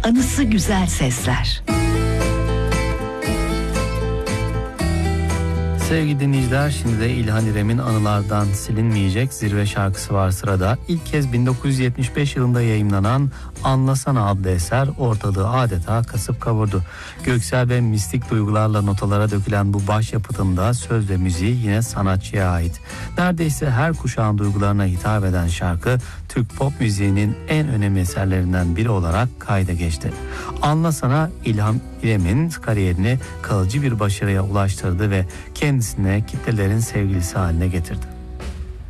anısı güzel sesler. Sevgili dinleyiciler, şimdi de İlhan İrem'in Anılardan Silinmeyecek zirve şarkısı var sırada. İlk kez 1975 yılında yayımlanan Anlasana adlı eser ortalığı adeta kasıp kavurdu. Göksel ve mistik duygularla notalara dökülen bu başyapıtında söz ve müziği yine sanatçıya ait. Neredeyse her kuşağın duygularına hitap eden şarkı Türk pop müziğinin en önemli eserlerinden biri olarak kayda geçti. Anlasana İlhan İrem'in kariyerini kalıcı bir başarıya ulaştırdı ve kendisine kitlelerin sevgilisi haline getirdi.